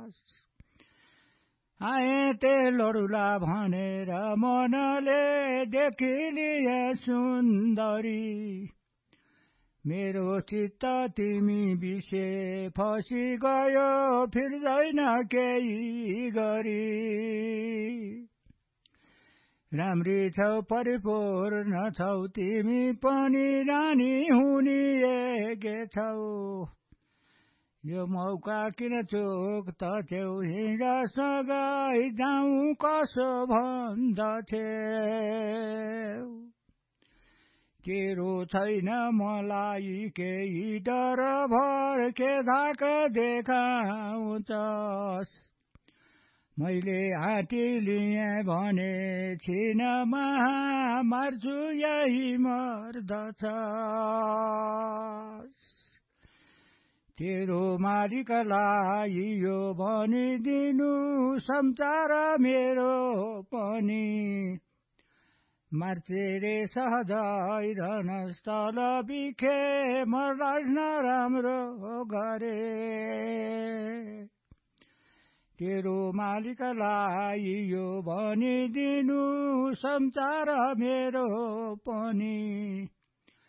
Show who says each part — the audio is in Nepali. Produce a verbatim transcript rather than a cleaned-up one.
Speaker 1: आए ते लडुला भनेर मनले देखिलिए सुन्दरी मेरो चित्त तिमी विषे फसी गयो फिर्दैन केही गरी राम्री छौ परिपूर्ण छौ तिमी पनि रानी हुनी एके छौ यो मौका किन चोक त छेउ हिँडसँगै जाउँ कसो भन्दथ्यौ तेरो छैन मलाई केही डर भर के धाक देखाउँछस् मैले आँटी लिएँ भने छिनमा मर्छु यही मर्दछस् तेरो मालिकलाई यो भनिदिनु समाचार मेरो पनि मार्चे रे सहजै रहनस् तल बिखे मर्लास नराम्रो गरे तेरो मालिकलाई यो भनिदिनु समाचार मेरो पनि